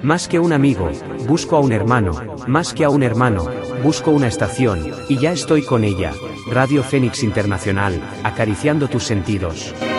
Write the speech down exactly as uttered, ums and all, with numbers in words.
Más que un amigo, busco a un hermano, más que a un hermano, busco una estación, y ya estoy con ella. Radio Fénix Internacional, acariciando tus sentidos.